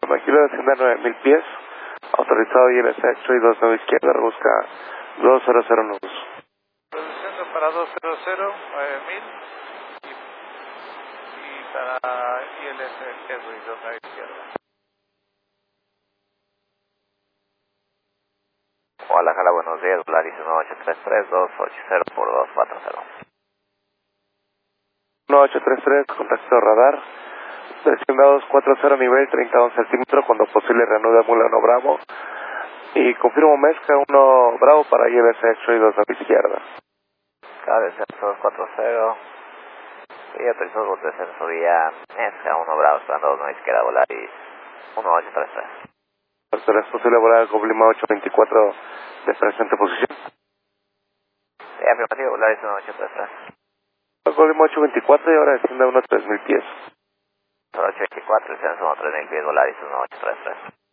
Maquilo desciende a 9000 pies, autorizado ILS y 29 izquierda, busca 200 nudos. Reduciendo para 200, 9000 y para ILS y 29 izquierda. Guadalajara, buenos días, Volaris 1833, 280 por 240. 1833, contacto radar, desciende a 240 nivel 31 centímetros, cuando posible reanuda Mula 1 Bravo, y confirmo mezcla 1 Bravo para ILS y 29 izquierda. Cada descenso 240, y autorizado descenso vía mezcla 1 Bravo, esperando 29 izquierda, Volaris 1833. ¿Es posible volar con Lima 824 de presente posición? Sí, afirmativo, Volaris 1833. Con Lima 824 y ahora desciende a unos 3000 pies. 824, descenso 3000 pies, Volaris 1833.